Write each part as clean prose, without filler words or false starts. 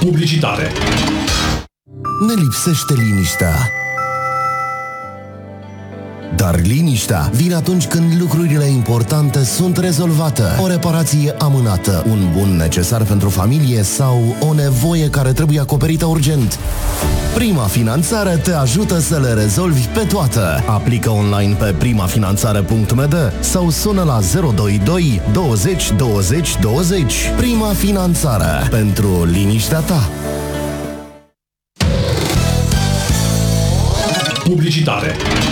Publicitate. Ne lipsește liniștea. Dar liniștea vine atunci când lucrurile importante sunt rezolvate. O reparație amânată, un bun necesar pentru familie sau o nevoie care trebuie acoperită urgent. Prima Finanțare te ajută să le rezolvi pe toate. Aplică online pe primafinanțare.md sau sună la 022 20 20 20. Prima Finanțare. Pentru liniștea ta. Publicitate.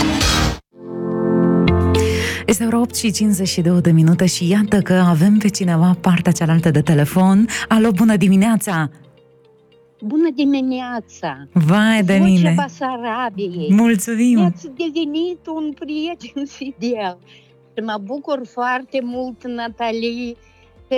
Este ora 8:52 și iată că avem pe cineva partea cealaltă de telefon. Alo, bună dimineața! Bună dimineața! Vai de mine! Vocea Basarabiei! Mulțumim! Mi-ați devenit un prieten fidel și mă bucur foarte mult, Natalie, că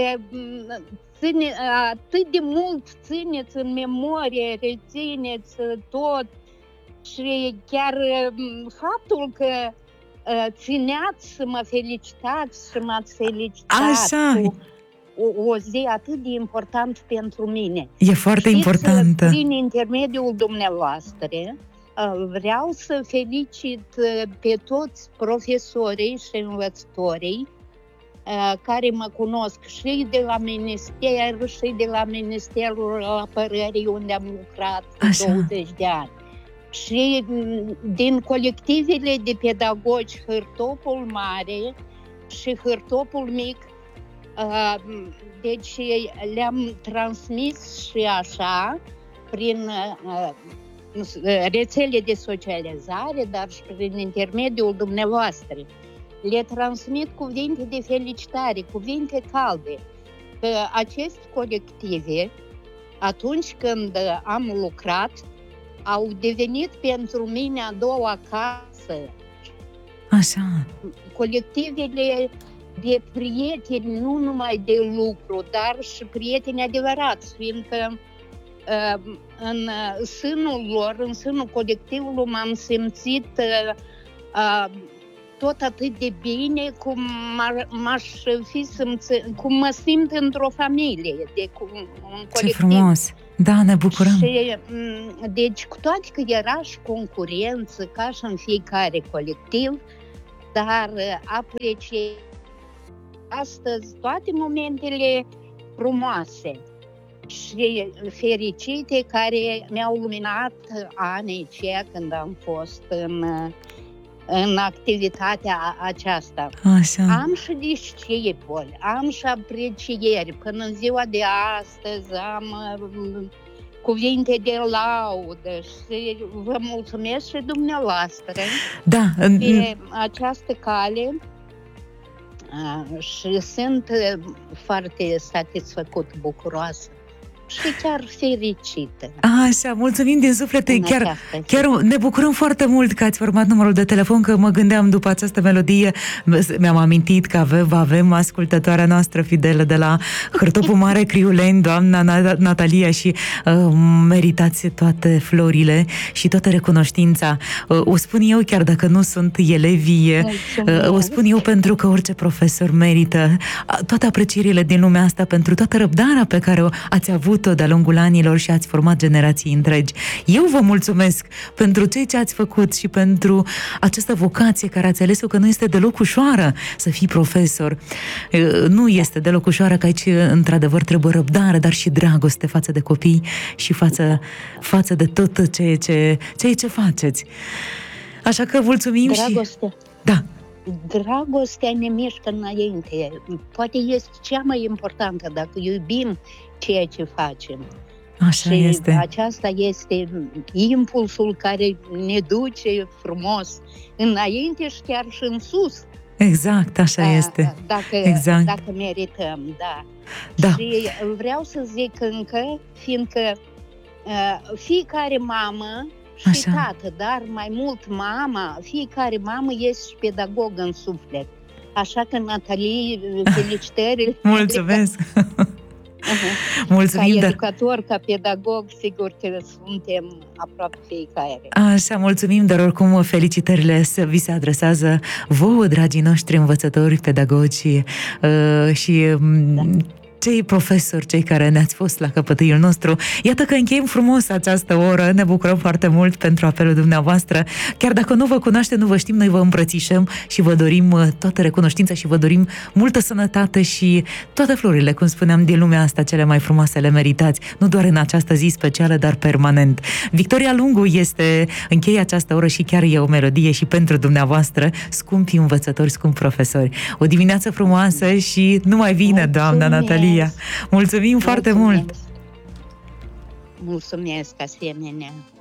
atât de mult țineți în memorie, rețineți tot și chiar faptul că țineați să mă felicitați și m-ați felicitat. Așa. Cu o zi atât de important pentru mine. E foarte importantă. Prin intermediul dumneavoastră vreau să felicit pe toți profesorii și învățătorii care mă cunosc și de la minister și de la Ministerul Apărării, unde am lucrat 20 de ani. Și din colectivele de pedagogi Hârtopul Mare și Hârtopul Mic, deci le-am transmis și așa prin rețele de socializare, dar și prin intermediul dumneavoastră. Le transmit cuvinte de felicitare, cuvinte calde, că aceste colective, atunci când am lucrat, au devenit pentru mine a doua casă. Așa. Colectivele de prieteni, nu numai de lucru, dar și prieteni adevărați, fiindcă în sânul lor, în sânul colectivului, m-am simțit tot atât de bine cum cum mă simt într-o familie, un colectiv. Ce frumos! Da, ne bucurăm! Și, deci, cu toate că era și concurență, ca și în fiecare colectiv, dar apreciez astăzi toate momentele frumoase și fericite care mi-au luminat anii aceia când am fost în activitatea aceasta. Așa. Am și discipoli, am și aprecieri. Până în ziua de astăzi am cuvinte de laudă și vă mulțumesc și dumneavoastră pe această cale și sunt foarte satisfăcută, bucuroasă și chiar fericită. Așa, mulțumim din suflet. Chiar ne bucurăm foarte mult că ați format numărul de telefon, că mă gândeam după această melodie, mi-am amintit că avem ascultătoarea noastră fidelă de la Hârtopul Mare Criuleni, doamna Natalia, și meritați toate florile și toată recunoștința. O spun eu, chiar dacă nu sunt elevii, o spun eu pentru că orice profesor merită toate aprecierile din lumea asta, pentru toată răbdarea pe care o ați avut de-a lungul anilor și ați format generații întregi. Eu vă mulțumesc pentru ceea ce ați făcut și pentru această vocație care ați ales-o, că nu este deloc ușoară să fii profesor. Nu este deloc ușoară, că aici într-adevăr trebuie răbdare, dar și dragoste față de copii și față de tot ceea ce faceți. Așa că mulțumim. Dragoste. Da. Dragostea ne mișcă înainte. Poate este cea mai importantă dacă iubim ceea ce facem. Așa și este. Aceasta este impulsul care ne duce frumos înainte și chiar și în sus. Exact, așa este. Dacă merităm, da. Și vreau să zic încă, fiindcă fiecare mamă și așa. Tată, dar mai mult mama, fiecare mamă este și pedagog în suflet. Așa că, Natalie, felicitări. Mulțumesc! Mulțumim, ca educator, ca pedagog, sigur că suntem aproape fiecare. Așa, mulțumim, dar oricum felicitările vi se adresează vouă, dragii noștri învățători, pedagogi și cei profesori, cei care ne-ați fost la căpătâiul nostru. Iată că încheiem frumos această oră, ne bucurăm foarte mult pentru apelul dumneavoastră. Chiar dacă nu vă cunoaștem, nu vă știm, noi vă îmbrățișăm și vă dorim toată recunoștința și vă dorim multă sănătate și toate florile, cum spuneam, din lumea asta, cele mai frumoase le meritați, nu doar în această zi specială, dar permanent. Victoria Lungu încheie această oră și chiar e o melodie și pentru dumneavoastră, scumpi învățători, scumpi profesori. O dimineață frumoasă și numai bine, doamna Natalia. Mulțumim foarte mult! Mulțumesc, asemenea!